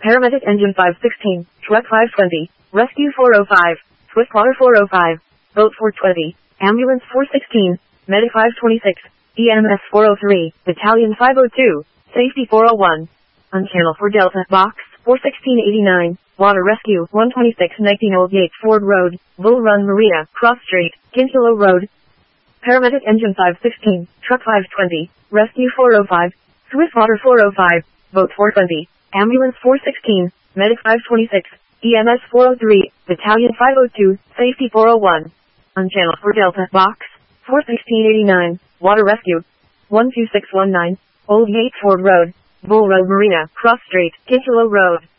Paramedic Engine 516, Truck 520, Rescue 405, Swiftwater 405, Boat 420, Ambulance 416, Medic 526, EMS 403, Battalion 502, Safety 401. On Channel 4 Delta, Box 41689, Water Rescue 126 19 Old Yates Ford Road, Bull Run Marina, Cross Street, Kinchelo Road. Paramedic Engine 516, Truck 520, Rescue 405, Swiftwater 405, Boat 420, Ambulance 416, Medic 526, EMS 403, Battalion 502, Safety 401. On Channel 4 Delta, Box 41689, Water Rescue 12619, Old Yates Ford Road, Bull Run Marina, Cross Street, Kinchelo Road.